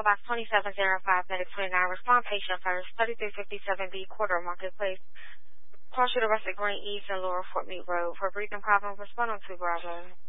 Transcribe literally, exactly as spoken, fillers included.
box twenty-seven oh five, medic twenty-nine, respond patient first, thirty-three fifty-seven B, Quarter Marketplace. Call shooter arrested Green East and Lower Fort Meade Road. For breathing problem, respond on two Bravo.